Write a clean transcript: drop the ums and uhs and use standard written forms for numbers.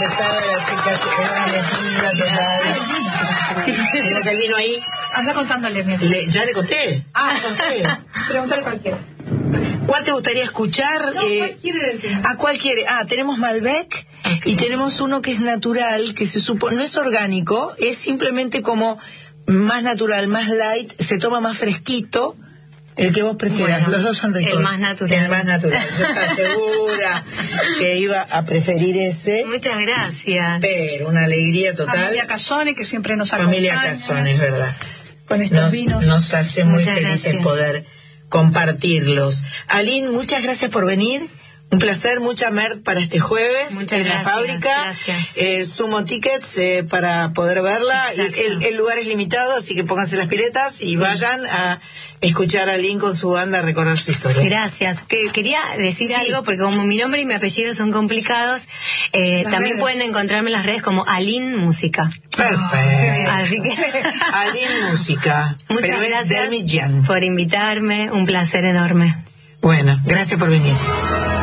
empezar las chicas en la total. Tenemos el vino ahí. Anda contándole. ¿Ya le conté? Conté. Pregúntale cualquiera. ¿Cuál te gustaría escuchar? No, cualquiera del tema. ¿A cualquiera? Tenemos Malbec y tenemos uno que es natural, que se supone, no es orgánico, es simplemente como más natural, más light, se toma más fresquito. El que vos prefieras, bueno, los dos son ricos. El más natural. El más natural. Yo estaba segura que iba a preferir ese. Muchas gracias. Pero una alegría total. Familia Casone, que siempre nos acompaña. Familia Casone, es verdad. Con estos vinos. Nos hace muy Muchas felices gracias. poder compartirlos. Aline, muchas gracias por venir. Un placer, mucha merch para este jueves. Muchas en gracias, la fábrica. gracias. Sumo tickets para poder verla. Exacto. El lugar es limitado, así que pónganse las piletas y vayan a escuchar a Aline con su banda a recorrer su historia. Gracias. Quería decir algo, porque como mi nombre y mi apellido son complicados, también redes. pueden encontrarme en las redes como Aline Música. Perfecto. Así que Aline Música. muchas Pero es gracias Delmi Jan. por invitarme, un placer enorme. Bueno, gracias por venir.